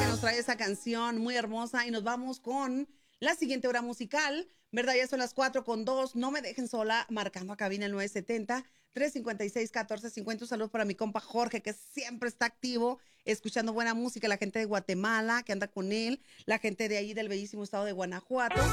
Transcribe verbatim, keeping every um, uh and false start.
nos trae esa canción muy hermosa y nos vamos con la siguiente hora musical, ¿verdad? Ya son las cuatro con dos, no me dejen sola, marcando a cabina el nueve setenta, tres cincuenta y seis, catorce cincuenta. Un saludo para mi compa Jorge, que siempre está activo, escuchando buena música, la gente de Guatemala, que anda con él, la gente de ahí del bellísimo estado de Guanajuato.